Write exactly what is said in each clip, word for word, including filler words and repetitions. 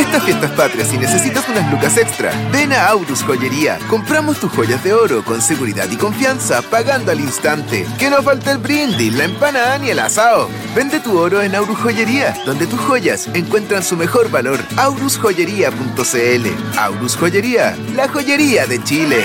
Estas fiestas patrias, si necesitas unas lucas extra, ven a Aurus Joyería. Compramos tus joyas de oro con seguridad y confianza, pagando al instante. Que no falte el brindis, la empanada ni el asado. Vende tu oro en Aurus Joyería, donde tus joyas encuentran su mejor valor. aurus joyería punto c l. Aurus Joyería, la joyería de Chile.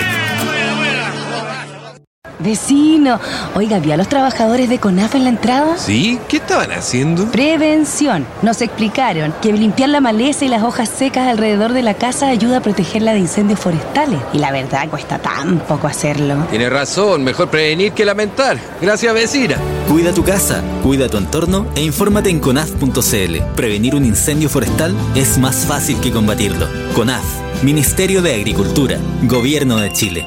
Vecino, oiga, ¿vio a los trabajadores de CONAF en la entrada? ¿Sí? ¿Qué estaban haciendo? Prevención. Nos explicaron que limpiar la maleza y las hojas secas alrededor de la casa ayuda a protegerla de incendios forestales. Y la verdad, cuesta tan poco hacerlo. Tiene razón, mejor prevenir que lamentar. Gracias, vecina. Cuida tu casa, cuida tu entorno e infórmate en conaf punto c l. Prevenir un incendio forestal es más fácil que combatirlo. CONAF, Ministerio de Agricultura, Gobierno de Chile.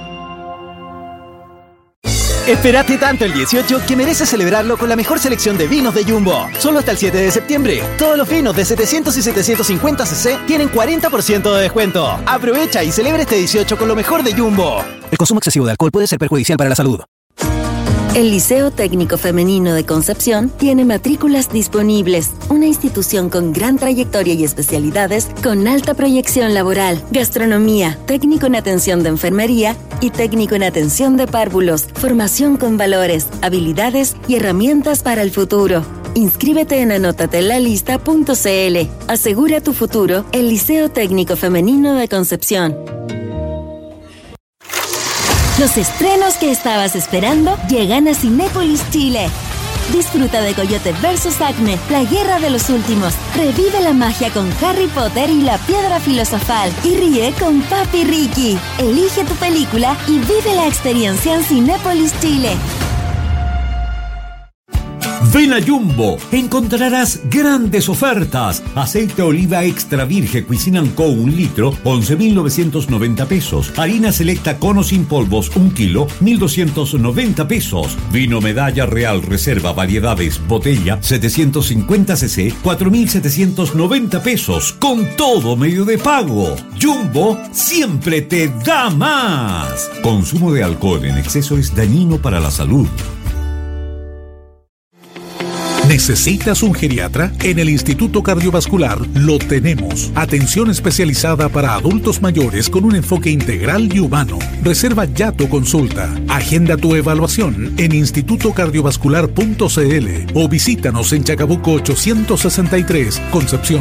Esperaste tanto el dieciocho que mereces celebrarlo con la mejor selección de vinos de Jumbo. Solo hasta el siete de septiembre. Todos los vinos de setecientos y setecientos cincuenta centilitros tienen cuarenta por ciento de descuento. Aprovecha y celebra este dieciocho con lo mejor de Jumbo. El consumo excesivo de alcohol puede ser perjudicial para la salud. El Liceo Técnico Femenino de Concepción tiene matrículas disponibles, una institución con gran trayectoria y especialidades con alta proyección laboral, gastronomía, técnico en atención de enfermería y técnico en atención de párvulos, formación con valores, habilidades y herramientas para el futuro. Inscríbete en anotatelalista punto c l. Asegura tu futuro, el Liceo Técnico Femenino de Concepción. Los estrenos que estabas esperando llegan a Cinépolis Chile. Disfruta de Coyote versus Acme, la guerra de los últimos. Revive la magia con Harry Potter y la piedra filosofal. Y ríe con Papi Ricky. Elige tu película y vive la experiencia en Cinépolis Chile. Ven a Jumbo, encontrarás grandes ofertas. Aceite de oliva extra virgen Cuisine and Co. un litro, once mil novecientos noventa pesos. Harina selecta cono sin polvos, un kilo, mil doscientos noventa pesos. Vino Medalla Real Reserva Variedades Botella, setecientos cincuenta centilitros, cuatro mil setecientos noventa pesos. Con todo medio de pago. Jumbo siempre te da más. Consumo de alcohol en exceso es dañino para la salud. ¿Necesitas un geriatra? En el Instituto Cardiovascular lo tenemos. Atención especializada para adultos mayores con un enfoque integral y humano. Reserva ya tu consulta. Agenda tu evaluación en instituto cardiovascular punto c l o visítanos en Chacabuco ochocientos sesenta y tres, Concepción.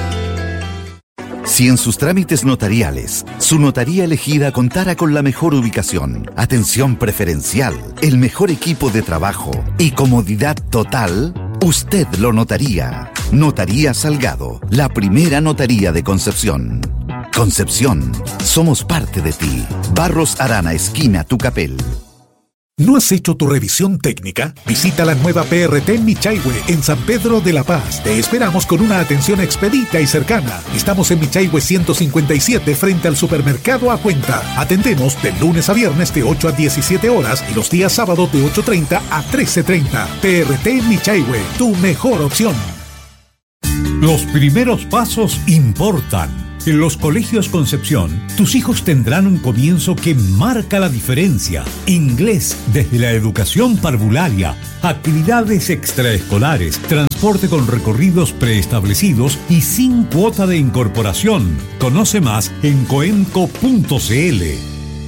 Si en sus trámites notariales, su notaría elegida contara con la mejor ubicación, atención preferencial, el mejor equipo de trabajo y comodidad total, usted lo notaría. Notaría Salgado, la primera notaría de Concepción. Concepción, somos parte de ti. Barros Arana, esquina Tucapel. ¿No has hecho tu revisión técnica? Visita la nueva P R T Michaihue en San Pedro de la Paz. Te esperamos con una atención expedita y cercana. Estamos en Michaihue ciento cincuenta y siete frente al supermercado A Cuenta. Atendemos de lunes a viernes de ocho a diecisiete horas y los días sábados de ocho treinta a trece treinta. P R T Michaihue, tu mejor opción. Los primeros pasos importan. En los colegios Concepción, tus hijos tendrán un comienzo que marca la diferencia. Inglés desde la educación parvularia, actividades extraescolares, transporte con recorridos preestablecidos y sin cuota de incorporación. Conoce más en coemco punto c l.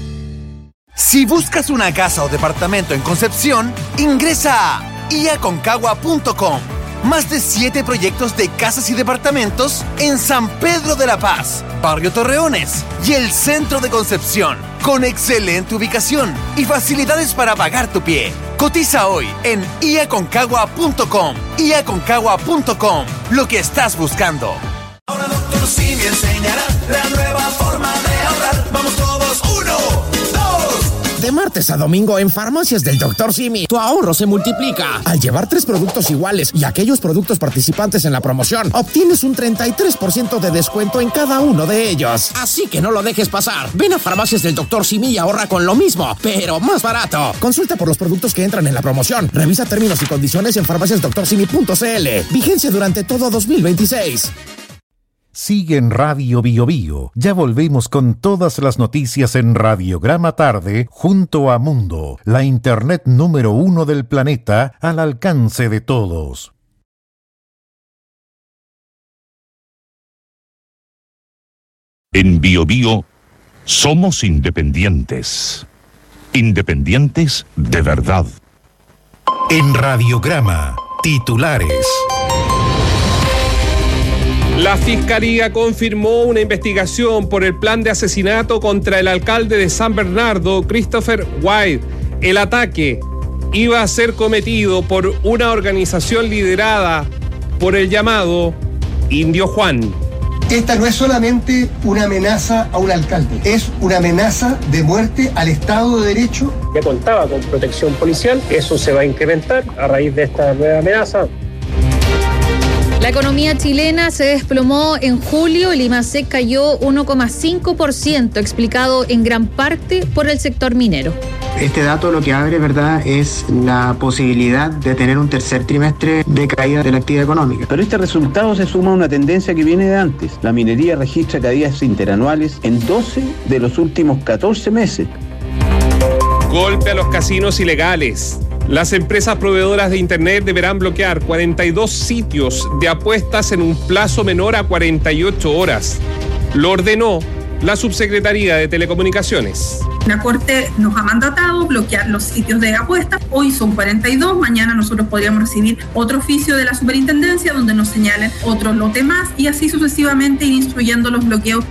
Si buscas una casa o departamento en Concepción, ingresa a i a concagua punto com. Más de siete proyectos de casas y departamentos en San Pedro de la Paz, Barrio Torreones y el centro de Concepción, con excelente ubicación y facilidades para pagar tu pie. Cotiza hoy en i a concagua punto com. i a concagua punto com. Lo que estás buscando. Ahora Doctor Simi enseñará la nueva forma de ahorrar. Vamos todos, uno, dos. De martes a domingo en Farmacias del Doctor Simi, tu ahorro se multiplica. Al llevar tres productos iguales y aquellos productos participantes en la promoción, obtienes un treinta y tres por ciento de descuento en cada uno de ellos. Así que no lo dejes pasar. Ven a Farmacias del Doctor Simi y ahorra con lo mismo, pero más barato. Consulta por los productos que entran en la promoción. Revisa términos y condiciones en farmacias doctor simi punto c l. Vigencia durante todo dos mil veintiséis. Sigue en Radio Bio Bio. Ya volvemos con todas las noticias en Radiograma Tarde junto a Mundo, la internet número uno del planeta al alcance de todos. En Bio Bio somos independientes. Independientes de verdad. En Radiograma, titulares. La Fiscalía confirmó una investigación por el plan de asesinato contra el alcalde de San Bernardo, Christopher White. El ataque iba a ser cometido por una organización liderada por el llamado Indio Juan. Esta no es solamente una amenaza a un alcalde, es una amenaza de muerte al Estado de Derecho. Ya contaba con protección policial, eso se va a incrementar a raíz de esta nueva amenaza. La economía chilena se desplomó en julio, el IMASEC cayó uno coma cinco por ciento, explicado en gran parte por el sector minero. Este dato lo que abre, ¿verdad?, es la posibilidad de tener un tercer trimestre de caída de la actividad económica. Pero este resultado se suma a una tendencia que viene de antes. La minería registra caídas interanuales en doce de los últimos catorce meses. Golpe a los casinos ilegales. Las empresas proveedoras de Internet deberán bloquear cuarenta y dos sitios de apuestas en un plazo menor a cuarenta y ocho horas. Lo ordenó la Subsecretaría de Telecomunicaciones. La Corte nos ha mandatado bloquear los sitios de apuestas. Hoy son cuarenta y dos, mañana nosotros podríamos recibir otro oficio de la Superintendencia donde nos señalen otro lote más y así sucesivamente ir instruyendo los bloqueos.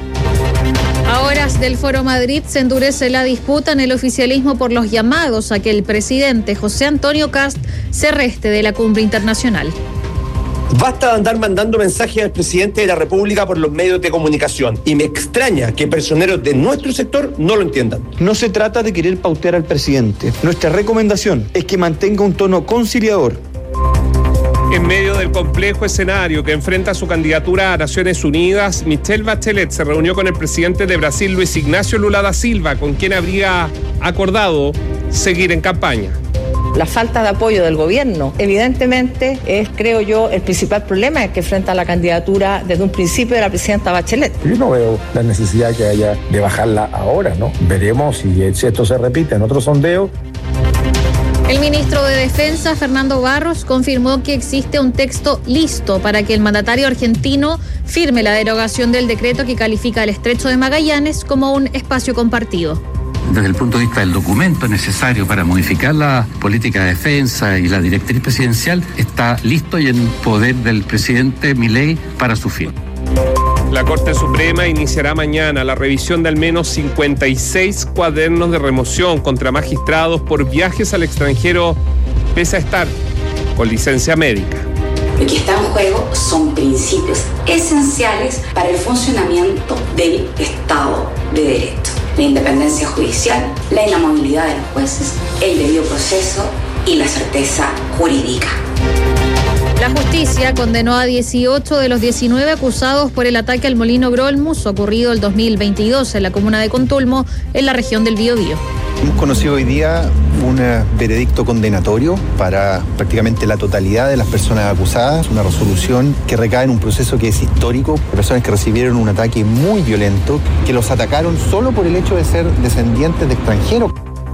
A horas del Foro Madrid se endurece la disputa en el oficialismo por los llamados a que el presidente José Antonio Kast se reste de la cumbre internacional. Basta de andar mandando mensajes al presidente de la República por los medios de comunicación y me extraña que personeros de nuestro sector no lo entiendan. No se trata de querer pautear al presidente. Nuestra recomendación es que mantenga un tono conciliador. En medio del complejo escenario que enfrenta su candidatura a Naciones Unidas, Michelle Bachelet se reunió con el presidente de Brasil, Luis Ignacio Lula da Silva, con quien habría acordado seguir en campaña. La falta de apoyo del gobierno, evidentemente, es, creo yo, el principal problema que enfrenta la candidatura desde un principio de la presidenta Bachelet. Yo no veo la necesidad que haya de bajarla ahora, ¿no? Veremos si esto se repite en otro sondeo. El ministro de Defensa, Fernando Barros, confirmó que existe un texto listo para que el mandatario argentino firme la derogación del decreto que califica el Estrecho de Magallanes como un espacio compartido. Desde el punto de vista del documento necesario para modificar la política de defensa y la directriz presidencial, está listo y en poder del presidente Milei para su fin. La Corte Suprema iniciará mañana la revisión de al menos cincuenta y seis cuadernos de remoción contra magistrados por viajes al extranjero, pese a estar con licencia médica. Lo que está en juego son principios esenciales para el funcionamiento del Estado de Derecho. La independencia judicial, la inamovilidad de los jueces, el debido proceso y la certeza jurídica. La justicia condenó a dieciocho de los diecinueve acusados por el ataque al molino Grolmus ocurrido el dos mil veintidós en la comuna de Contulmo, en la región del Biobío. Hemos conocido hoy día un veredicto condenatorio para prácticamente la totalidad de las personas acusadas, una resolución que recae en un proceso que es histórico, de personas que recibieron un ataque muy violento, que los atacaron solo por el hecho de ser descendientes de extranjeros.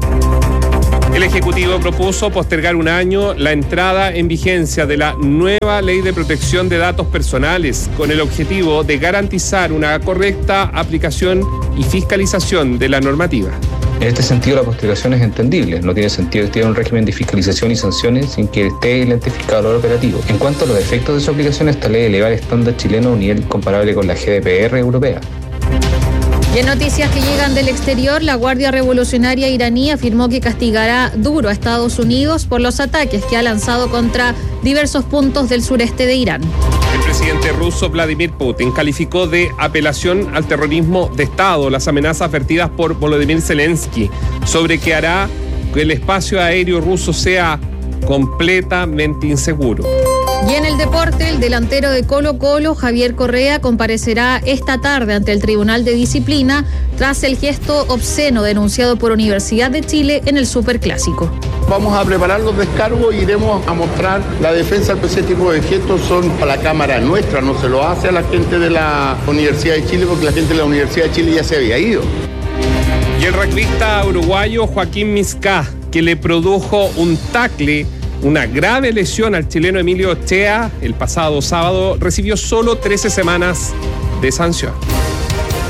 El Ejecutivo propuso postergar un año la entrada en vigencia de la nueva Ley de Protección de Datos Personales, con el objetivo de garantizar una correcta aplicación y fiscalización de la normativa. En este sentido, la postergación es entendible. No tiene sentido que esté un régimen de fiscalización y sanciones sin que esté identificado el valor operativo. En cuanto a los efectos de su aplicación, esta ley eleva el estándar chileno a un nivel comparable con la G D P R europea. Y en noticias que llegan del exterior, la Guardia Revolucionaria iraní afirmó que castigará duro a Estados Unidos por los ataques que ha lanzado contra diversos puntos del sureste de Irán. El presidente ruso Vladimir Putin calificó de apelación al terrorismo de Estado las amenazas vertidas por Volodymyr Zelensky sobre que hará que el espacio aéreo ruso sea completamente inseguro. Y en el deporte, el delantero de Colo-Colo, Javier Correa, comparecerá esta tarde ante el Tribunal de Disciplina tras el gesto obsceno denunciado por Universidad de Chile en el Superclásico. Vamos a preparar los descargos y iremos a mostrar la defensa de ese tipo de gestos. Son para la Cámara nuestra, no se lo hace a la gente de la Universidad de Chile porque la gente de la Universidad de Chile ya se había ido. Y el rugbyista uruguayo Joaquín Miscá, que le produjo un tackle, una grave lesión al chileno Emilio Ochea el pasado sábado, recibió solo trece semanas de sanción.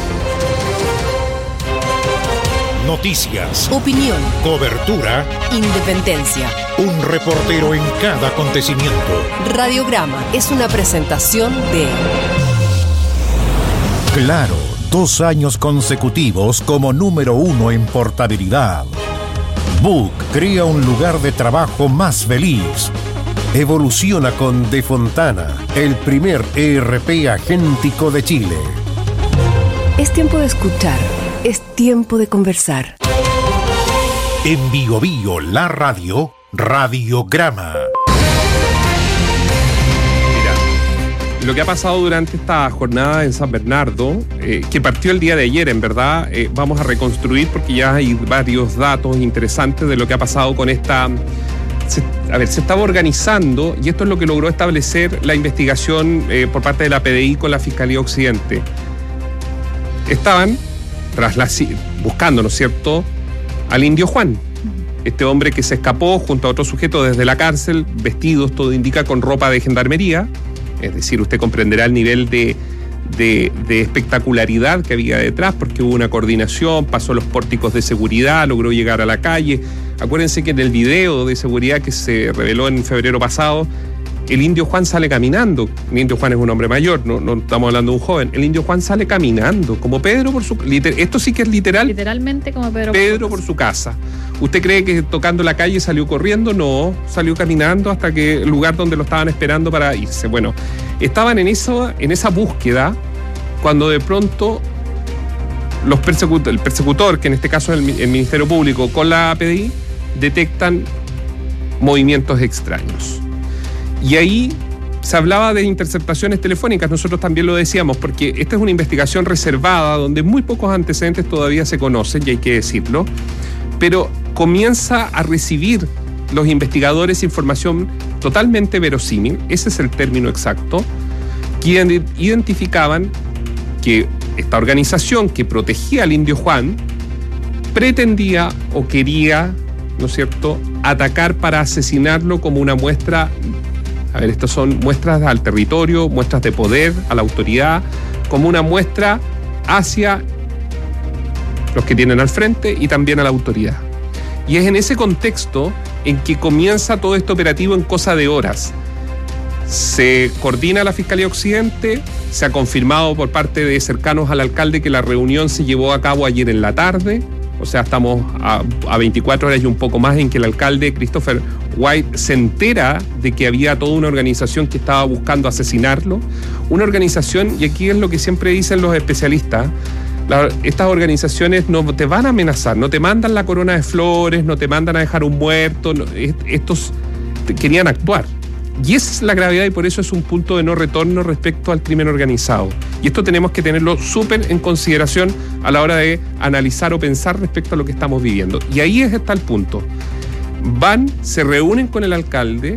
Noticias, opinión, cobertura, independencia. Un reportero en cada acontecimiento. Radiograma es una presentación de Claro, dos años consecutivos como número uno en portabilidad. Book crea un lugar de trabajo más feliz. Evoluciona con De Fontana, el primer E R P agéntico de Chile. Es tiempo de escuchar, es tiempo de conversar. En Bio Bio, la radio, Radiograma. Mira, lo que ha pasado durante esta jornada en San Bernardo, eh, que partió el día de ayer, en verdad, eh, vamos a reconstruir porque ya hay varios datos interesantes de lo que ha pasado con esta... Se, a ver, se estaba organizando, y esto es lo que logró establecer la investigación eh, por parte de la P D I con la Fiscalía Occidente. Estaban tras la, buscando, ¿no es cierto?, al Indio Juan, este hombre que se escapó junto a otro sujeto desde la cárcel, vestidos, todo indica, con ropa de gendarmería. Es decir, usted comprenderá el nivel de, de, de espectacularidad que había detrás, porque hubo una coordinación, pasó los pórticos de seguridad, logró llegar a la calle. Acuérdense que en el video de seguridad que se reveló en febrero pasado, el Indio Juan sale caminando. El Indio Juan es un hombre mayor, no, no estamos hablando de un joven. El Indio Juan sale caminando, como Pedro por su... Liter, esto sí que es literal. Literalmente como Pedro, Pedro por su casa. ¿Usted cree que tocando la calle salió corriendo? No, salió caminando hasta que el lugar donde lo estaban esperando para irse. Bueno, estaban en, eso, en esa búsqueda cuando de pronto los persecut- el persecutor, que en este caso es el, el Ministerio Público con la P D I, detectan movimientos extraños. Y ahí se hablaba de interceptaciones telefónicas, nosotros también lo decíamos, porque esta es una investigación reservada donde muy pocos antecedentes todavía se conocen, y hay que decirlo, pero comienza a recibir los investigadores información totalmente verosímil, ese es el término exacto, que identificaban que esta organización que protegía al Indio Juan pretendía o quería, ¿no es cierto?, atacar para asesinarlo como una muestra. A ver, estas son muestras al territorio, muestras de poder, a la autoridad, como una muestra hacia los que tienen al frente y también a la autoridad. Y es en ese contexto en que comienza todo este operativo en cosa de horas. Se coordina la Fiscalía Occidente, se ha confirmado por parte de cercanos al alcalde que la reunión se llevó a cabo ayer en la tarde. O sea, estamos a, a veinticuatro horas y un poco más en que el alcalde Christopher White se entera de que había toda una organización que estaba buscando asesinarlo. Una organización, y aquí es lo que siempre dicen los especialistas, la, estas organizaciones no te van a amenazar, no te mandan la corona de flores, no te mandan a dejar un muerto, no, estos querían actuar. Y esa es la gravedad y por eso es un punto de no retorno respecto al crimen organizado. Y esto tenemos que tenerlo súper en consideración a la hora de analizar o pensar respecto a lo que estamos viviendo. Y ahí está el punto. Van, se reúnen con el alcalde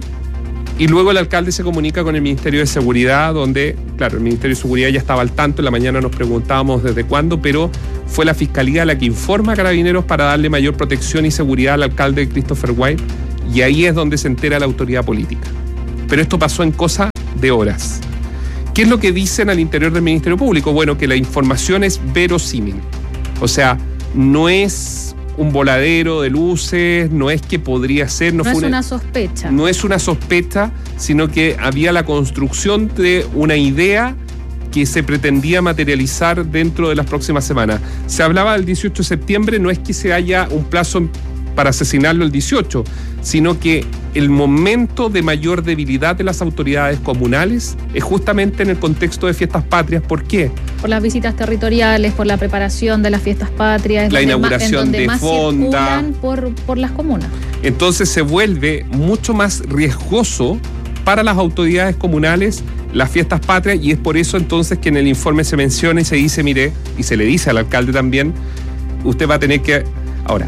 y luego el alcalde se comunica con el Ministerio de Seguridad, donde, claro, el Ministerio de Seguridad ya estaba al tanto, en la mañana nos preguntábamos desde cuándo, pero fue la Fiscalía la que informa a Carabineros para darle mayor protección y seguridad al alcalde Christopher White, y ahí es donde se entera la autoridad política. Pero esto pasó en cosa de horas. ¿Qué es lo que dicen al interior del Ministerio Público? Bueno, que la información es verosímil. O sea, no es un voladero de luces, no es que podría ser... No, no es fue una, una sospecha. No es una sospecha, sino que había la construcción de una idea que se pretendía materializar dentro de las próximas semanas. Se hablaba del dieciocho de septiembre, no es que se haya un plazo para asesinarlo el dieciocho, sino que el momento de mayor debilidad de las autoridades comunales es justamente en el contexto de fiestas patrias. ¿Por qué? Por las visitas territoriales, por la preparación de las fiestas patrias, la inauguración más, de más fonda por, por las comunas. Entonces se vuelve mucho más riesgoso para las autoridades comunales las fiestas patrias, y es por eso entonces que en el informe se menciona y se dice, mire, y se le dice al alcalde también, usted va a tener que... Ahora,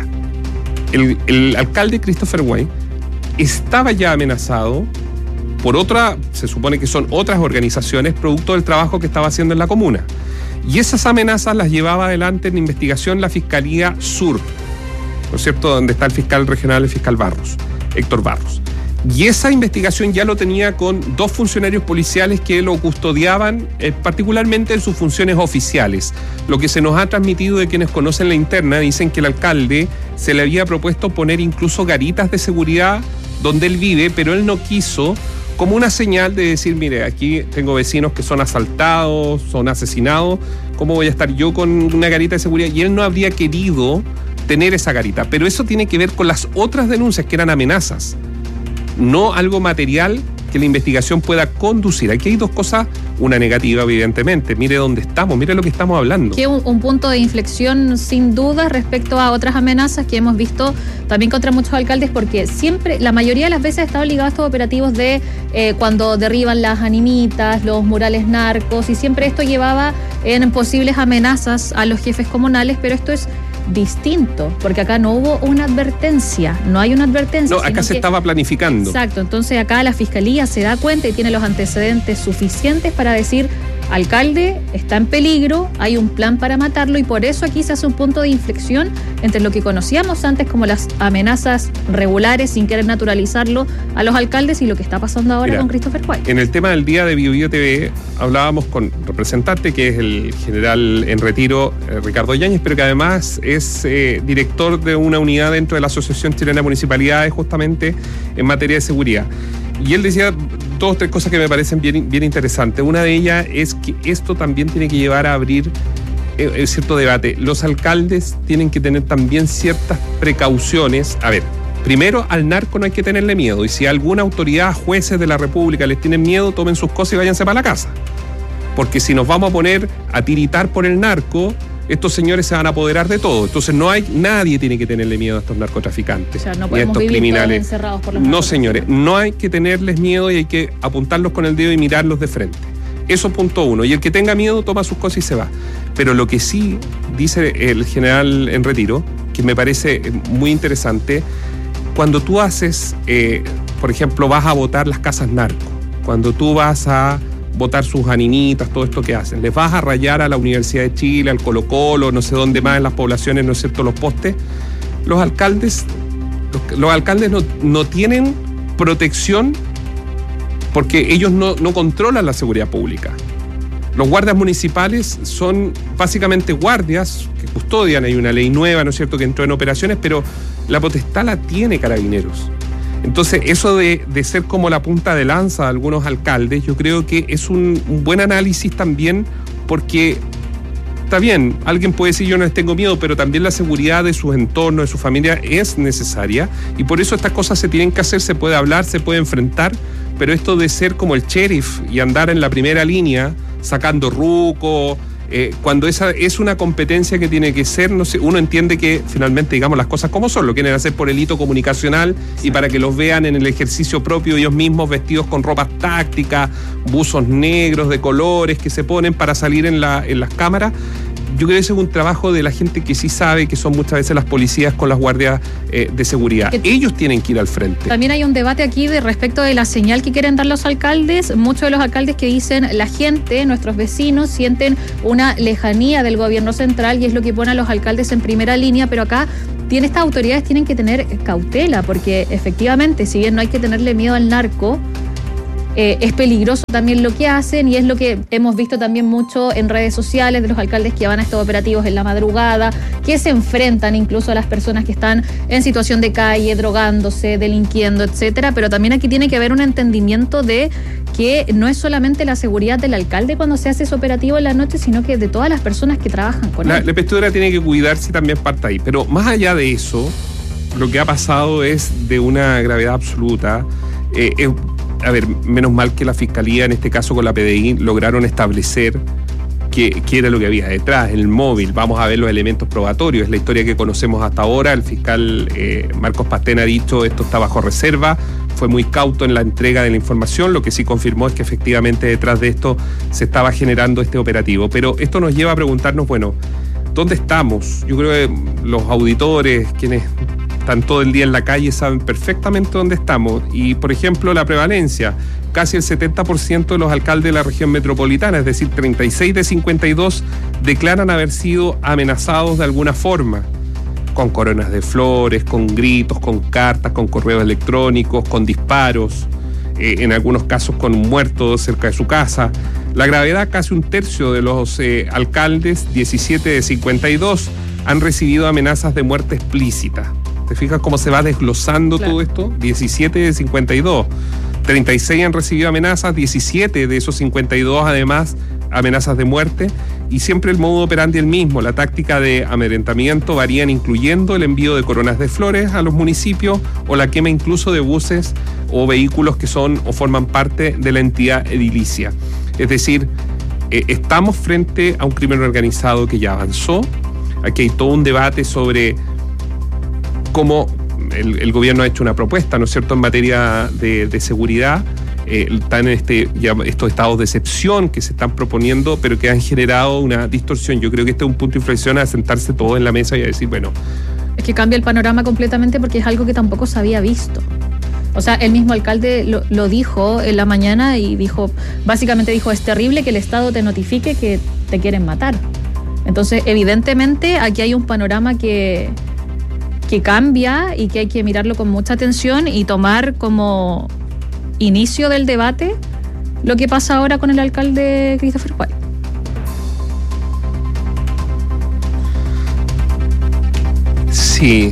El, el alcalde Christopher White estaba ya amenazado por otra, se supone que son otras organizaciones, producto del trabajo que estaba haciendo en la comuna. Y esas amenazas las llevaba adelante en investigación la Fiscalía Sur, ¿no es cierto?, donde está el fiscal regional, el fiscal Barros, Héctor Barros. Y esa investigación ya lo tenía con dos funcionarios policiales que lo custodiaban, eh, particularmente en sus funciones oficiales. Lo que se nos ha transmitido de quienes conocen la interna, dicen que el alcalde se le había propuesto poner incluso garitas de seguridad donde él vive, pero él no quiso, como una señal de decir, mire, aquí tengo vecinos que son asaltados, son asesinados, ¿cómo voy a estar yo con una garita de seguridad? Y él no habría querido tener esa garita, pero eso tiene que ver con las otras denuncias que eran amenazas, no algo material que la investigación pueda conducir. Aquí hay dos cosas, una negativa evidentemente, mire dónde estamos, mire lo que estamos hablando. Que un, un punto de inflexión sin duda respecto a otras amenazas que hemos visto también contra muchos alcaldes, porque siempre, la mayoría de las veces están ligados a estos operativos de eh, cuando derriban las animitas, los murales narcos, y siempre esto llevaba en posibles amenazas a los jefes comunales, pero esto es distinto, porque acá no hubo una advertencia, no hay una advertencia. No, acá se que, estaba planificando. Exacto, entonces acá la Fiscalía se da cuenta y tiene los antecedentes suficientes para decir, alcalde está en peligro, hay un plan para matarlo, y por eso aquí se hace un punto de inflexión entre lo que conocíamos antes como las amenazas regulares, sin querer naturalizarlo a los alcaldes, y lo que está pasando ahora. Mira, con Christopher White. En el tema del día de Bio Bio T V hablábamos con representante que es el general en retiro, eh, Ricardo Yáñez, pero que además es eh, director de una unidad dentro de la Asociación Chilena de Municipalidades, justamente en materia de seguridad. Y él decía dos o tres cosas que me parecen bien, bien interesantes. Una de ellas es que esto también tiene que llevar a abrir eh, cierto debate. Los alcaldes tienen que tener también ciertas precauciones. A ver, primero, al narco no hay que tenerle miedo. Y si alguna autoridad, jueces de la República les tienen miedo, tomen sus cosas y váyanse para la casa. Porque si nos vamos a poner a tiritar por el narco, estos señores se van a apoderar de todo. Entonces no hay, nadie tiene que tenerle miedo a estos narcotraficantes. O sea, no y a podemos estos vivir criminales. Todos encerrados por los No, señores, no hay que tenerles miedo y hay que apuntarlos con el dedo y mirarlos de frente. Eso punto uno. Y el que tenga miedo toma sus cosas y se va. Pero lo que sí dice el general en retiro, que me parece muy interesante, cuando tú haces, eh, por ejemplo, vas a votar las casas narco, cuando tú vas a votar sus aninitas, todo esto que hacen, les vas a rayar a la Universidad de Chile, al Colo Colo, no sé dónde más en las poblaciones, ¿no es cierto?, los postes, los alcaldes, los, los alcaldes no, no tienen protección porque ellos no, no controlan la seguridad pública. Los guardias municipales son básicamente guardias que custodian, hay una ley nueva, ¿no es cierto?, que entró en operaciones, pero la potestad la tiene Carabineros. Entonces, eso de, de ser como la punta de lanza de algunos alcaldes, yo creo que es un, un buen análisis también, porque está bien, alguien puede decir yo no les tengo miedo, pero también la seguridad de sus entornos, de su familia es necesaria, y por eso estas cosas se tienen que hacer, se puede hablar, se puede enfrentar, pero esto de ser como el sheriff y andar en la primera línea, sacando ruco, Eh, cuando esa es una competencia que tiene que ser, no sé, uno entiende que finalmente, digamos, las cosas como son, lo quieren hacer por el hito comunicacional y para que los vean en el ejercicio propio ellos mismos vestidos con ropas tácticas, buzos negros de colores que se ponen para salir en, la, en las cámaras. Yo creo que ese es un trabajo de la gente que sí sabe, que son muchas veces las policías con las guardias eh, de seguridad. Ellos tienen que ir al frente. También hay un debate aquí de respecto de la señal que quieren dar los alcaldes. Muchos de los alcaldes que dicen la gente, nuestros vecinos, sienten una lejanía del gobierno central y es lo que pone a los alcaldes en primera línea, pero acá tiene, estas autoridades tienen que tener cautela, porque efectivamente, si bien no hay que tenerle miedo al narco, Eh, es peligroso también lo que hacen, y es lo que hemos visto también mucho en redes sociales de los alcaldes que van a estos operativos en la madrugada, que se enfrentan incluso a las personas que están en situación de calle, drogándose, delinquiendo, etcétera. Pero también aquí tiene que haber un entendimiento de que no es solamente la seguridad del alcalde cuando se hace ese operativo en la noche, sino que de todas las personas que trabajan con la, él. La investidura tiene que cuidarse y también parte ahí. Pero más allá de eso, lo que ha pasado es de una gravedad absoluta. Eh, eh, A ver, menos mal que la Fiscalía, en este caso con la P D I, lograron establecer qué, qué era lo que había detrás, el móvil. Vamos a ver los elementos probatorios, es la historia que conocemos hasta ahora. El fiscal eh, Marcos Pastén ha dicho esto está bajo reserva, fue muy cauto en la entrega de la información. Lo que sí confirmó es que efectivamente detrás de esto se estaba generando este operativo. Pero esto nos lleva a preguntarnos, bueno, ¿dónde estamos? Yo creo que los auditores, quienes están todo el día en la calle, saben perfectamente dónde estamos. Y, por ejemplo, la prevalencia, casi el setenta por ciento de los alcaldes de la región metropolitana, es decir, treinta y seis de cincuenta y dos, declaran haber sido amenazados de alguna forma. con coronas de flores, con gritos, con cartas, con correos electrónicos, con disparos, eh, en algunos casos con un muerto cerca de su casa. La gravedad, casi un tercio de los eh, alcaldes, diecisiete de cincuenta y dos, han recibido amenazas de muerte explícita. ¿Te fijas cómo se va desglosando claro. todo esto? diecisiete de cincuenta y dos. treinta y seis han recibido amenazas, diecisiete de esos cincuenta y dos además amenazas de muerte, y siempre el modo operandi el mismo. La táctica de amedrentamiento varían incluyendo el envío de coronas de flores a los municipios o la quema incluso de buses o vehículos que son o forman parte de la entidad edilicia. Es decir, eh, estamos frente a un crimen organizado que ya avanzó. Aquí hay todo un debate sobre cómo el, el gobierno ha hecho una propuesta, ¿no es cierto?, en materia de, de seguridad. Eh, están este, ya estos estados de excepción que se están proponiendo, pero que han generado una distorsión. Yo creo que este es un punto de inflexión a sentarse todos en la mesa y a decir, bueno... Es que cambia el panorama completamente porque es algo que tampoco se había visto. O sea, el mismo alcalde lo, lo dijo en la mañana y dijo, básicamente dijo, es terrible que el Estado te notifique que te quieren matar. Entonces, evidentemente, aquí hay un panorama que, que cambia y que hay que mirarlo con mucha atención y tomar como inicio del debate lo que pasa ahora con el alcalde Christopher White. Sí,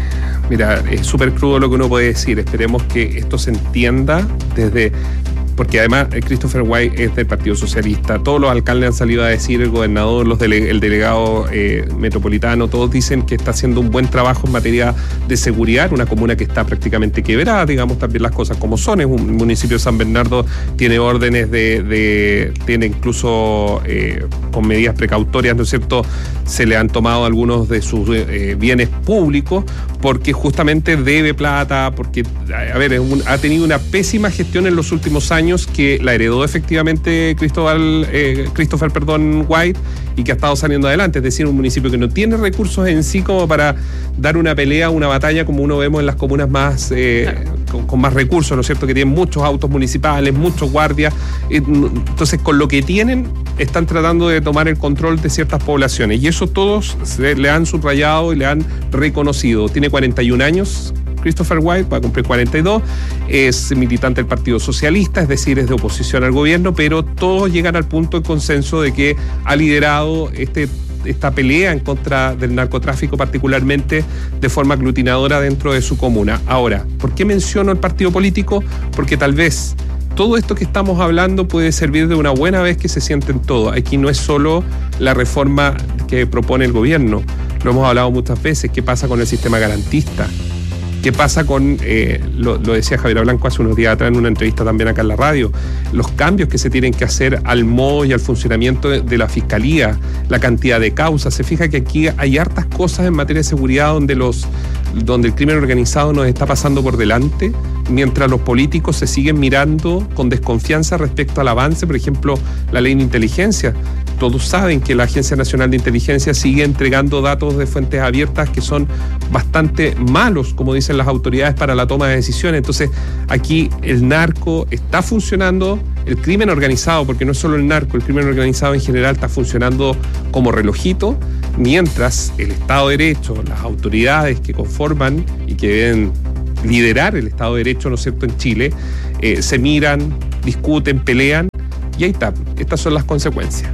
mira, es súper crudo lo que uno puede decir. Esperemos que esto se entienda desde... Porque además Christopher White es del Partido Socialista. Todos los alcaldes han salido a decir, el gobernador, los dele, el delegado eh, metropolitano, todos dicen que está haciendo un buen trabajo en materia de seguridad. Una comuna que está prácticamente quebrada, digamos también las cosas como son. Es un municipio de San Bernardo, tiene órdenes de... de tiene incluso eh, con medidas precautorias, ¿no es cierto? Se le han tomado algunos de sus eh, bienes públicos porque justamente debe plata, porque, a ver, es un, ha tenido una pésima gestión en los últimos años que la heredó efectivamente Cristóbal, eh, Christopher perdón, White, y que ha estado saliendo adelante. Es decir, un municipio que no tiene recursos en sí como para dar una pelea, una batalla como uno vemos en las comunas más eh, claro. con, con más recursos, ¿no es cierto? Que tienen muchos autos municipales, muchos guardias. Entonces, con lo que tienen, están tratando de tomar el control de ciertas poblaciones. Y eso todos se, le han subrayado y le han reconocido. Tiene cuarenta y un años. Christopher White va a cumplir cuarenta y dos, es militante del Partido Socialista, es decir, es de oposición al gobierno, pero todos llegan al punto de consenso de que ha liderado este, esta pelea en contra del narcotráfico, particularmente de forma aglutinadora dentro de su comuna. Ahora, ¿por qué menciono el partido político? Porque tal vez todo esto que estamos hablando puede servir de una buena vez que se sienten todos. Aquí no es solo la reforma que propone el gobierno, lo hemos hablado muchas veces. ¿Qué pasa con el sistema garantista? ¿Qué pasa con, eh, lo, lo decía Javier Blanco hace unos días atrás en una entrevista también acá en la radio, los cambios que se tienen que hacer al modo y al funcionamiento de, de la Fiscalía, la cantidad de causas? Se fija que aquí hay hartas cosas en materia de seguridad donde, los, donde el crimen organizado nos está pasando por delante, mientras los políticos se siguen mirando con desconfianza respecto al avance, por ejemplo, la ley de inteligencia. Todos saben que la Agencia Nacional de Inteligencia sigue entregando datos de fuentes abiertas que son bastante malos, como dicen las autoridades, para la toma de decisiones. Entonces, aquí el narco está funcionando, el crimen organizado, porque no es solo el narco, el crimen organizado en general está funcionando como relojito, mientras el Estado de Derecho, las autoridades que conforman y que deben liderar el Estado de Derecho, ¿no es cierto?, en Chile, eh, se miran, discuten, pelean, y ahí está. Estas son las consecuencias.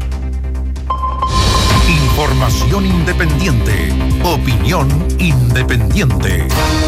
Información independiente. Opinión independiente.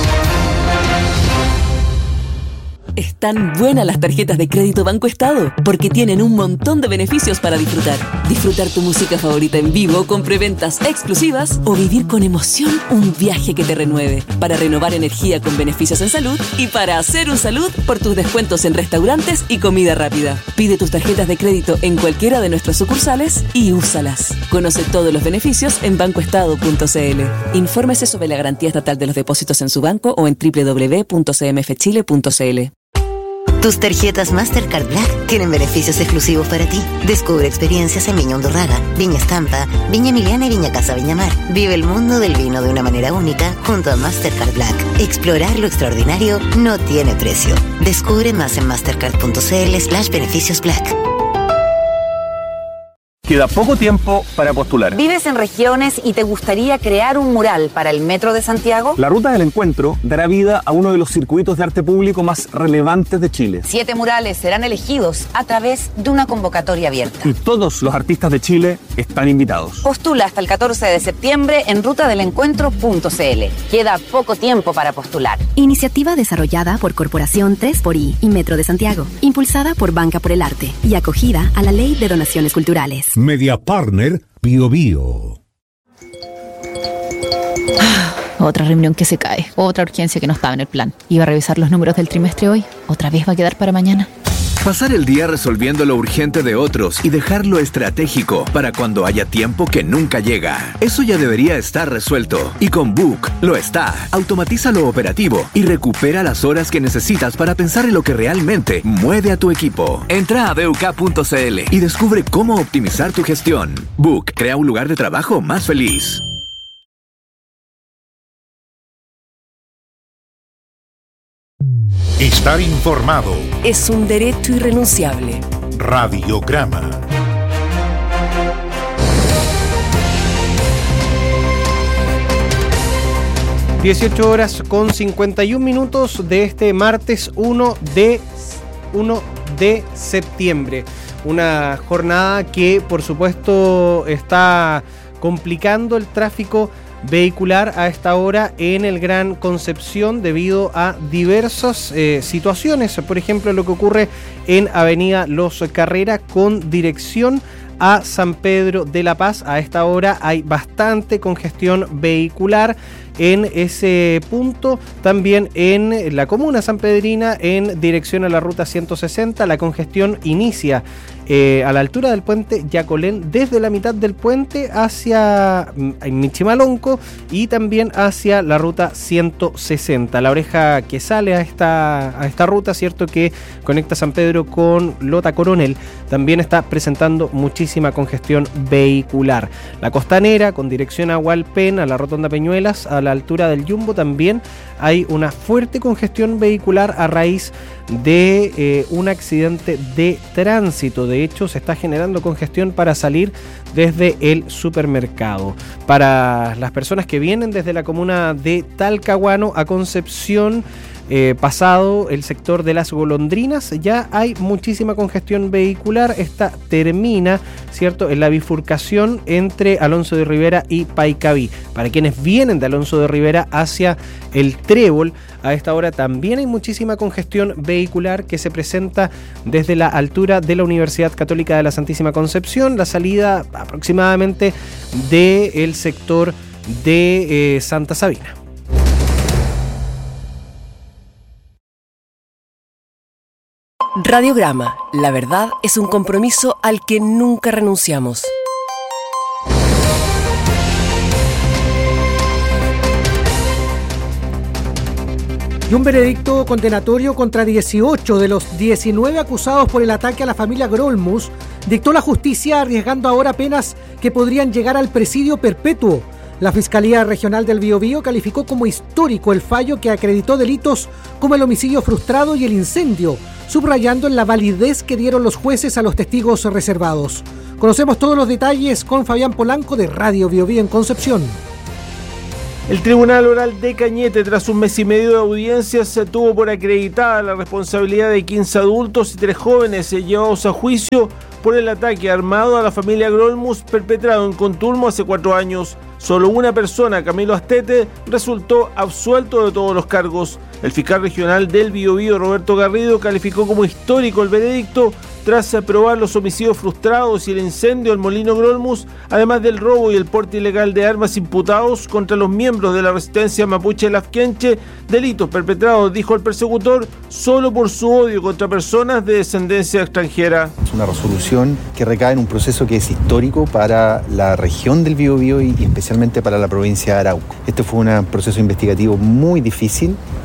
Están buenas las tarjetas de crédito Banco Estado porque tienen un montón de beneficios para disfrutar. Disfrutar tu música favorita en vivo con preventas exclusivas o vivir con emoción un viaje que te renueve. Para renovar energía con beneficios en salud y para hacer un salud por tus descuentos en restaurantes y comida rápida. Pide tus tarjetas de crédito en cualquiera de nuestras sucursales y úsalas. Conoce todos los beneficios en banco estado punto c l. Infórmese sobre la garantía estatal de los depósitos en su banco o en doble u doble u doble u punto c m f chile punto c l. Tus tarjetas Mastercard Black tienen beneficios exclusivos para ti. Descubre experiencias en Viña Undurraga, Viña Estampa, Viña Emiliana y Viña Casa Viña Mar. Vive el mundo del vino de una manera única junto a Mastercard Black. Explorar lo extraordinario no tiene precio. Descubre más en mastercard punto c l slash beneficios black. Queda poco tiempo para postular. ¿Vives en regiones y te gustaría crear un mural para el Metro de Santiago? La Ruta del Encuentro dará vida a uno de los circuitos de arte público más relevantes de Chile. Siete murales serán elegidos a través de una convocatoria abierta. Y todos los artistas de Chile están invitados. Postula hasta el catorce de septiembre en ruta del encuentro punto c l. Queda poco tiempo para postular. Iniciativa desarrollada por Corporación tres por I y Metro de Santiago, impulsada por Banca por el Arte y acogida a la Ley de Donaciones Culturales. Media Partner Bio Bio. Otra reunión que se cae, otra urgencia que no estaba en el plan. Iba a revisar los números del trimestre hoy, otra vez va a quedar para mañana. Pasar el día resolviendo lo urgente de otros y dejarlo estratégico para cuando haya tiempo que nunca llega. Eso ya debería estar resuelto. Y con Book lo está. Automatiza lo operativo y recupera las horas que necesitas para pensar en lo que realmente mueve a tu equipo. Entra a b u k punto c l y descubre cómo optimizar tu gestión. Book crea un lugar de trabajo más feliz. Estar informado es un derecho irrenunciable. Radiograma. dieciocho horas con cincuenta y un minutos de este martes uno de septiembre. Una jornada que, por supuesto, está complicando el tráfico vehicular a esta hora en el Gran Concepción debido a diversas eh, situaciones. Por ejemplo, lo que ocurre en Avenida Los Carreras con dirección a San Pedro de la Paz. A esta hora hay bastante congestión vehicular en ese punto. También en la comuna sanpedrina en dirección a la ruta ciento sesenta. La congestión inicia eh, a la altura del puente Yacolén, desde la mitad del puente hacia Michimalonco y también hacia la ruta ciento sesenta. La oreja que sale a esta, a esta ruta, cierto, que conecta San Pedro con Lota Coronel, también está presentando muchísima congestión vehicular. La costanera con dirección a Hualpén, a la rotonda Peñuelas, a la altura del Yumbo, también hay una fuerte congestión vehicular a raíz de eh, un accidente de tránsito. De hecho, se está generando congestión para salir desde el supermercado. Para las personas que vienen desde la comuna de Talcahuano a Concepción, Eh, pasado el sector de las Golondrinas, ya hay muchísima congestión vehicular. Esta termina, ¿cierto?, en la bifurcación entre Alonso de Rivera y Paicaví. Para quienes vienen de Alonso de Rivera hacia el Trébol, a esta hora también hay muchísima congestión vehicular que se presenta desde la altura de la Universidad Católica de la Santísima Concepción, la salida aproximadamente del sector de eh, Santa Sabina. Radiograma. La verdad es un compromiso al que nunca renunciamos. Y un veredicto condenatorio contra dieciocho de los diecinueve acusados por el ataque a la familia Grolmus dictó la justicia, arriesgando ahora penas que podrían llegar al presidio perpetuo. La Fiscalía Regional del Biobío calificó como histórico el fallo que acreditó delitos como el homicidio frustrado y el incendio, subrayando en la validez que dieron los jueces a los testigos reservados. Conocemos todos los detalles con Fabián Polanco de Radio Biobío en Concepción. El Tribunal Oral de Cañete, tras un mes y medio de audiencias, se tuvo por acreditada la responsabilidad de quince adultos y tres jóvenes llevados a juicio por el ataque armado a la familia Grolmus perpetrado en Conturmo hace cuatro años. Solo una persona, Camilo Astete, resultó absuelto de todos los cargos. El fiscal regional del Biobío, Roberto Garrido, calificó como histórico el veredicto tras aprobar los homicidios frustrados y el incendio al molino Grolmus, además del robo y el porte ilegal de armas imputados contra los miembros de la resistencia mapuche Lafkenche, delitos perpetrados, dijo el persecutor, solo por su odio contra personas de descendencia extranjera. Es una resolución que recae en un proceso que es histórico para la región del Biobío y especialmente para la provincia de Arauco. Este fue un proceso investigativo muy difícil,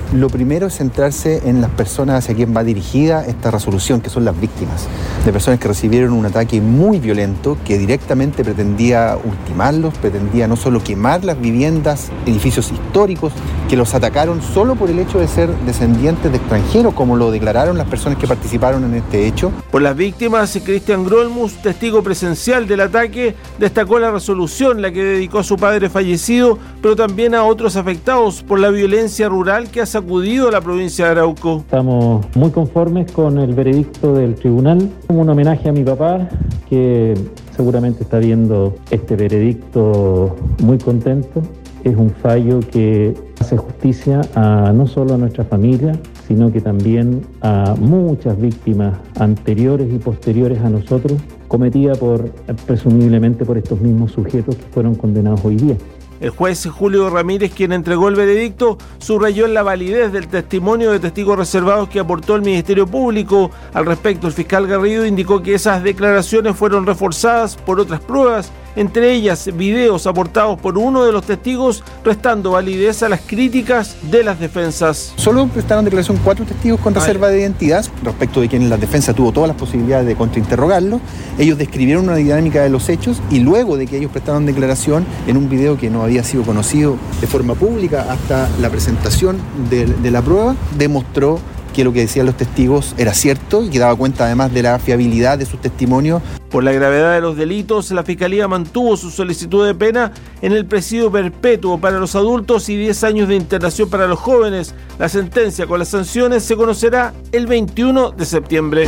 Lo primero es centrarse en las personas hacia quien va dirigida esta resolución, que son las víctimas, de personas que recibieron un ataque muy violento que directamente pretendía ultimarlos, pretendía no solo quemar las viviendas, edificios históricos, que los atacaron solo por el hecho de ser descendientes de extranjeros, como lo declararon las personas que participaron en este hecho. Por las víctimas, Cristian Grolmus, testigo presencial del ataque, destacó la resolución, la que dedicó a su padre fallecido, pero también a otros afectados por la violencia rural que ha sacudido a la provincia de Arauco. Estamos muy conformes con el veredicto del tribunal, como un homenaje a mi papá, que seguramente está viendo este veredicto muy contento. Es un fallo que hace justicia a no solo a nuestra familia, sino que también a muchas víctimas anteriores y posteriores a nosotros, cometida por, presumiblemente por estos mismos sujetos que fueron condenados hoy día. El juez Julio Ramírez, quien entregó el veredicto, subrayó la validez del testimonio de testigos reservados que aportó el Ministerio Público. Al respecto, el fiscal Garrido indicó que esas declaraciones fueron reforzadas por otras pruebas, entre ellas videos aportados por uno de los testigos, restando validez a las críticas de las defensas. Solo prestaron declaración cuatro testigos con reserva de identidad, respecto de quienes la defensa tuvo todas las posibilidades de contrainterrogarlo. Ellos describieron una dinámica de los hechos y luego de que ellos prestaron declaración en un video que no había sido conocido de forma pública hasta la presentación de, de la prueba, demostró que lo que decían los testigos era cierto y que daba cuenta además de la fiabilidad de sus testimonios. Por la gravedad de los delitos, la Fiscalía mantuvo su solicitud de pena en el presidio perpetuo para los adultos y diez años de internación para los jóvenes. La sentencia con las sanciones se conocerá el veintiuno de septiembre.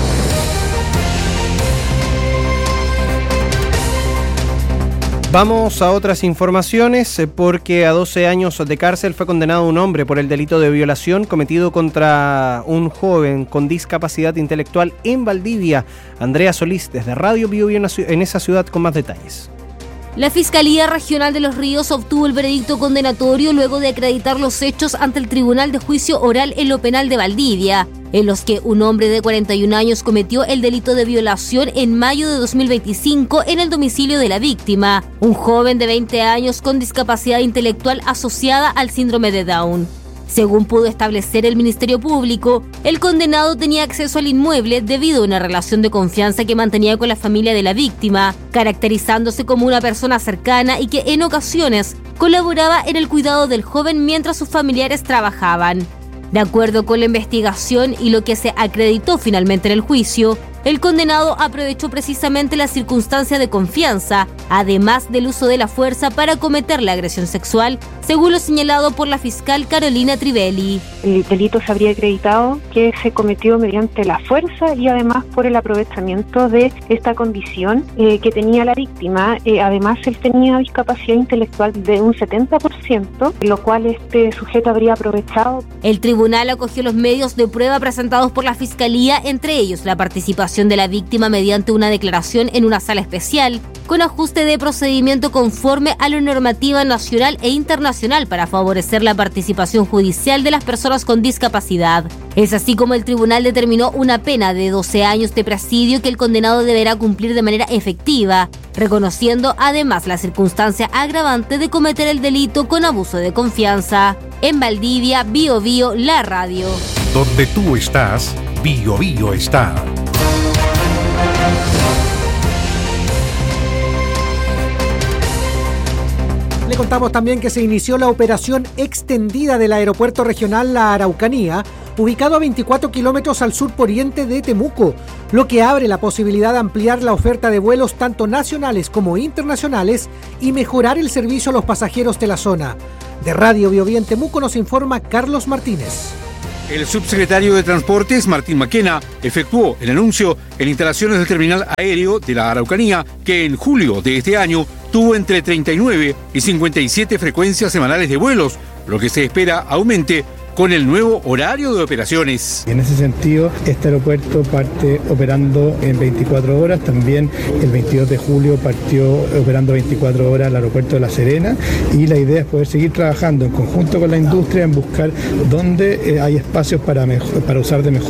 Vamos a otras informaciones porque a doce años de cárcel fue condenado un hombre por el delito de violación cometido contra un joven con discapacidad intelectual en Valdivia. Andrea Solís, desde Radio Bio Bio en esa ciudad, con más detalles. La Fiscalía Regional de Los Ríos obtuvo el veredicto condenatorio luego de acreditar los hechos ante el Tribunal de Juicio Oral en lo Penal de Valdivia, en los que un hombre de cuarenta y un años cometió el delito de violación en mayo de dos mil veinticinco en el domicilio de la víctima, un joven de veinte años con discapacidad intelectual asociada al síndrome de Down. Según pudo establecer el Ministerio Público, el condenado tenía acceso al inmueble debido a una relación de confianza que mantenía con la familia de la víctima, caracterizándose como una persona cercana y que en ocasiones colaboraba en el cuidado del joven mientras sus familiares trabajaban. De acuerdo con la investigación y lo que se acreditó finalmente en el juicio, el condenado aprovechó precisamente la circunstancia de confianza, además del uso de la fuerza para cometer la agresión sexual, según lo señalado por la fiscal Carolina Trivelli. El delito se habría acreditado que se cometió mediante la fuerza y además por el aprovechamiento de esta condición eh, que tenía la víctima. Eh, además, él tenía discapacidad intelectual de un setenta por ciento, lo cual este sujeto habría aprovechado. El tribunal acogió los medios de prueba presentados por la fiscalía, entre ellos la participación de la víctima mediante una declaración en una sala especial, con ajuste de procedimiento conforme a la normativa nacional e internacional para favorecer la participación judicial de las personas con discapacidad. Es así como el tribunal determinó una pena de doce años de presidio que el condenado deberá cumplir de manera efectiva, reconociendo además la circunstancia agravante de cometer el delito con abuso de confianza. En Valdivia, Bio Bio, la radio. Donde tú estás, Bio Bio está. Le contamos también que se inició la operación extendida del aeropuerto regional La Araucanía, ubicado a veinticuatro kilómetros al sur poniente de Temuco, lo que abre la posibilidad de ampliar la oferta de vuelos tanto nacionales como internacionales y mejorar el servicio a los pasajeros de la zona. De Radio Bio Bio en Temuco nos informa Carlos Martínez. El subsecretario de Transportes, Martín Maquena, efectuó el anuncio en instalaciones del terminal aéreo de la Araucanía, que en julio de este año tuvo entre treinta y nueve y cincuenta y siete frecuencias semanales de vuelos, lo que se espera aumente con el nuevo horario de operaciones. En ese sentido, este aeropuerto parte operando en veinticuatro horas. También el veintidós de julio partió operando veinticuatro horas el aeropuerto de La Serena, y la idea es poder seguir trabajando en conjunto con la industria en buscar dónde hay espacios para, mejor, para usar de mejor